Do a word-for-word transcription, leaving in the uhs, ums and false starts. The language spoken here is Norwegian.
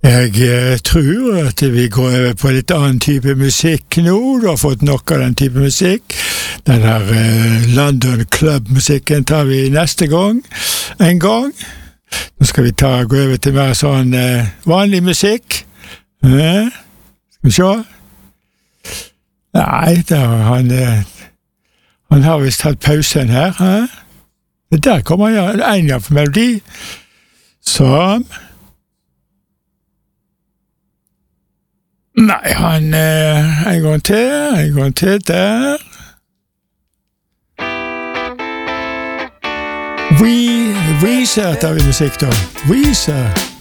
Jeg eh, tror at vi går over på litt annen type musikk nå. Du har fått nok av den type musikk. Den her eh, London Club-musikken tar vi neste gang. En gang. Nå skal vi ta, gå over til mer sånn eh, vanlig musikk. Eh? Skal vi se? Nei, der, han, eh, han har vist tatt pausen her. Eh? Der kommer han, en av melodi. Som... Nei, han eh, en gang til, en gang til der. We, Weezer tar vi musikk da. Weezer.